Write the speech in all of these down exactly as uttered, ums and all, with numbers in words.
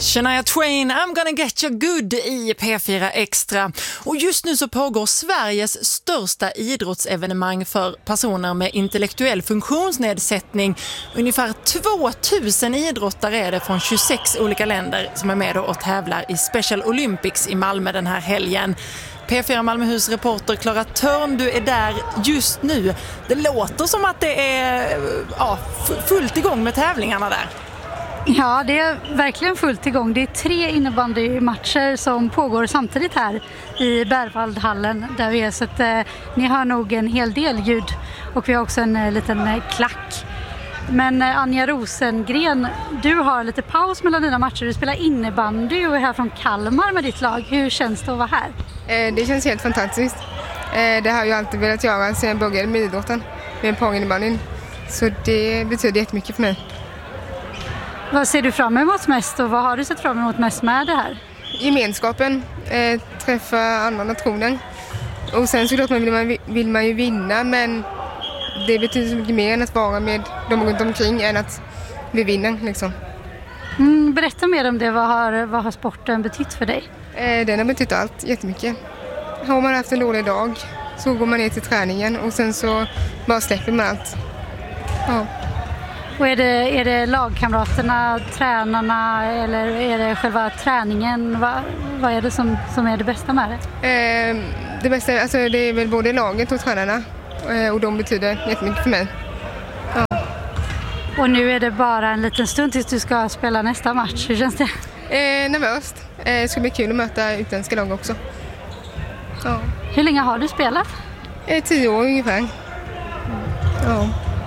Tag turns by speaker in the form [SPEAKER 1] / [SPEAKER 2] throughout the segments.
[SPEAKER 1] Shania Twain, I'm gonna get you good i P fyra Extra. Och just nu så pågår Sveriges största idrottsevenemang för personer med intellektuell funktionsnedsättning. Ungefär tvåtusen idrottare är det från tjugosex olika länder som är med och tävlar i Special Olympics i Malmö den här helgen. P fyra Malmöhus reporter Clara Törn, du är där just nu. Det låter som att det är ja, fullt igång med tävlingarna där.
[SPEAKER 2] Ja, det är verkligen fullt igång. Det är tre innebandymatcher som pågår samtidigt här i Berwaldhallen där vi är, så att eh, ni har nog en hel del ljud, och vi har också en eh, liten eh, klack. Men eh, Anja Rosengren, du har lite paus mellan dina matcher. Du spelar innebandy och är här från Kalmar med ditt lag. Hur känns det att vara här?
[SPEAKER 3] Eh, det känns helt fantastiskt. Eh, det har jag alltid velat göra sedan jag började med idrotten, med parinnebandyn. Så det betyder jättemycket för mig.
[SPEAKER 2] Vad ser du fram emot mest, och vad har du sett fram emot mest med det här?
[SPEAKER 3] Gemenskapen, eh, träffa andra nationer. Och sen såklart vill man, vill man ju vinna, men det betyder så mycket mer än att vara med dem runt omkring än att vi vinner. Liksom.
[SPEAKER 2] Mm, berätta mer om det. Vad har, vad har sporten betytt för dig?
[SPEAKER 3] Eh, den har betytt allt, jättemycket. Har man haft en dålig dag så går man ner till träningen och sen så bara släpper man allt. Ja.
[SPEAKER 2] Och är det, är det lagkamraterna, tränarna, eller är det själva träningen? Va, vad är det som, som är det bästa med det?
[SPEAKER 3] Eh, det bästa alltså det är väl både laget och tränarna, eh, och de betyder jättemycket för mig. Ja.
[SPEAKER 2] Och nu är det bara en liten stund tills du ska spela nästa match. Hur känns det?
[SPEAKER 3] Eh, nervöst. Eh, det ska bli kul att möta utländska lag också. Ja.
[SPEAKER 2] Hur länge har du spelat?
[SPEAKER 3] Eh, tio år ungefär. Ja.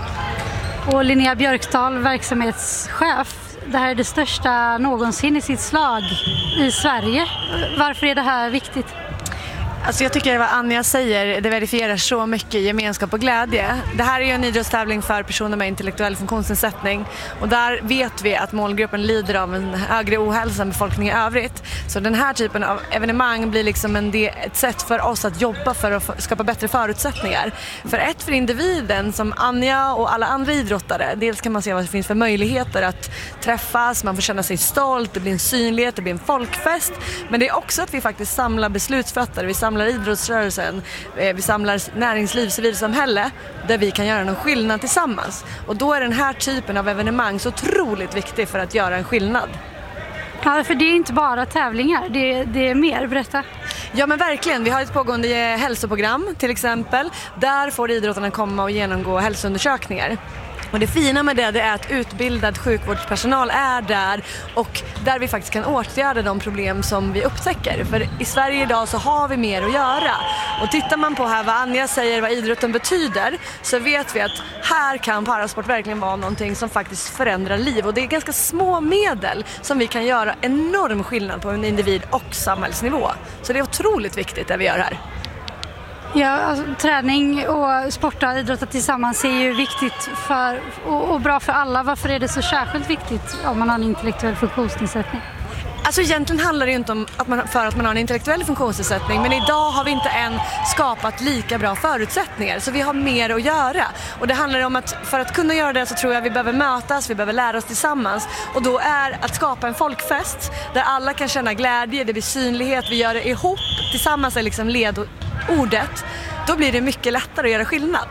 [SPEAKER 2] Och Linnea Björkdahl, verksamhetschef. Det här är det största någonsin i sitt slag i Sverige. Varför är det här viktigt?
[SPEAKER 4] Alltså jag tycker vad Anja säger, det verifierar så mycket gemenskap och glädje. Det här är ju en idrottstävling för personer med intellektuell funktionsnedsättning, och där vet vi att målgruppen lider av en högre ohälsa än befolkningen i övrigt. Så den här typen av evenemang blir liksom en del, ett sätt för oss att jobba för att skapa bättre förutsättningar. För ett, för individen som Anja och alla andra idrottare. Dels kan man se vad det finns för möjligheter att träffas, man får känna sig stolt, det blir en synlighet, det blir en folkfest. Men det är också att vi faktiskt samlar beslutsfattare, vi samlar idrottsrörelsen, vi samlar näringsliv, civilsamhälle, där vi kan göra någon skillnad tillsammans. Och då är den här typen av evenemang så otroligt viktig för att göra en skillnad.
[SPEAKER 2] Ja, för det är inte bara tävlingar, det, det är mer. Berätta.
[SPEAKER 4] Ja men verkligen, vi har ett pågående hälsoprogram till exempel. Där får idrottarna komma och genomgå hälsoundersökningar. Och det fina med det, det är att utbildad sjukvårdspersonal är där, och där vi faktiskt kan åtgärda de problem som vi upptäcker. För i Sverige idag så har vi mer att göra. Och tittar man på här vad Anja säger, vad idrotten betyder, så vet vi att här kan parasport verkligen vara någonting som faktiskt förändrar liv. Och det är ganska små medel som vi kan göra enorm skillnad på en individ och samhällsnivå. Så det är otroligt viktigt det vi gör här.
[SPEAKER 2] Ja, alltså, träning och sporta och idrotta tillsammans är ju viktigt för, och, och bra för alla. Varför är det så särskilt viktigt om man har en intellektuell funktionsnedsättning?
[SPEAKER 4] Alltså egentligen handlar det ju inte om att man, för att man har en intellektuell funktionsnedsättning, men idag har vi inte än skapat lika bra förutsättningar, så vi har mer att göra. Och det handlar om att för att kunna göra det så tror jag vi behöver mötas, vi behöver lära oss tillsammans, och då är att skapa en folkfest där alla kan känna glädje, det blir synlighet, vi gör det ihop, tillsammans är liksom ledordet, då blir det mycket lättare att göra skillnad.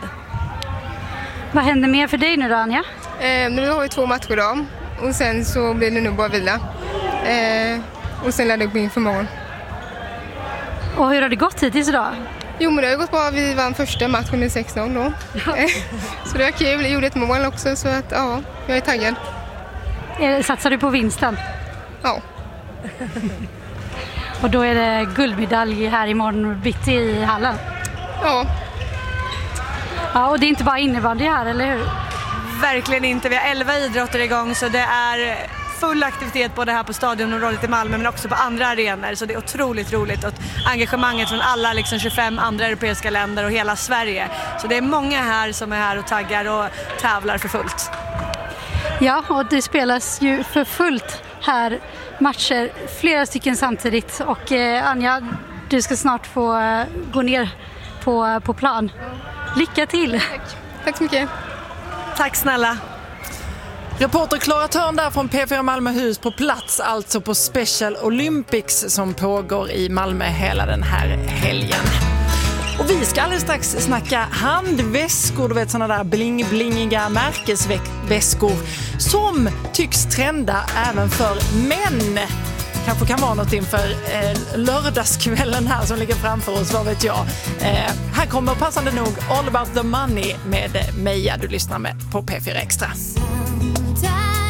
[SPEAKER 2] Vad händer mer för dig nu då, Anja?
[SPEAKER 3] Eh, nu har vi två matcher idag, och sen så blir det nog bara vila. Eh, och sen lärde jag gå in för morgon.
[SPEAKER 2] Och hur har det gått hittills idag?
[SPEAKER 3] Jo, men det har gått bra. Vi vann första matchen med sex noll då. Så det var kul. Jag gjorde ett mål också, så att ja, jag är taggad.
[SPEAKER 2] Eh, satsar du på vinsten?
[SPEAKER 3] Ja.
[SPEAKER 2] Och då är det guldmedalj här imorgon bitti i hallen?
[SPEAKER 3] Ja.
[SPEAKER 2] Ja, och det är inte bara innebandy här, eller hur?
[SPEAKER 4] Verkligen inte. Vi har elva idrotter igång, så det är full aktivitet både här på stadionområdet i Malmö men också på andra arenor, så det är otroligt roligt, och engagemanget från alla liksom tjugofem andra europeiska länder och hela Sverige. Så det är många här som är här och taggar och tävlar för fullt.
[SPEAKER 2] Ja, och det spelas ju för fullt här matcher, flera stycken samtidigt, och eh, Anja, du ska snart få eh, gå ner på, på plan. Lycka till!
[SPEAKER 3] Tack. Tack så mycket.
[SPEAKER 4] Tack snälla.
[SPEAKER 1] Reporter Klara Törn där från P fyra Malmöhus på plats, alltså på Special Olympics som pågår i Malmö hela den här helgen. Och vi ska alldeles strax snacka handväskor, du vet sådana där bling-blingiga märkesväskor som tycks trenda även för män. Kanske kan vara något inför eh, lördagskvällen här som ligger framför oss, vad vet jag. Eh, här kommer passande nog All About The Money med Meja. Du lyssnar med på P fyra Extra.
[SPEAKER 5] Sometimes